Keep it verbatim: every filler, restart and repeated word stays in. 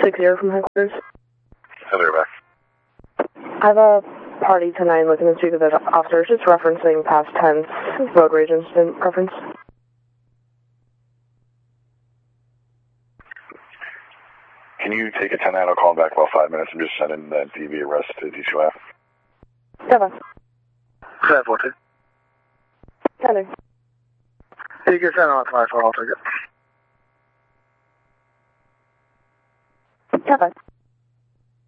six zero from headquarters. Heather, back. I have a party tonight looking to speak with the officers, just referencing past tense road rage incident reference. Can you take a ten out? I'll call back about five minutes. I'm just sending that D V arrest to D C F. Yeah, boss. seven four two. Heather. You can send on five four, I'll take it. Yeah, boss.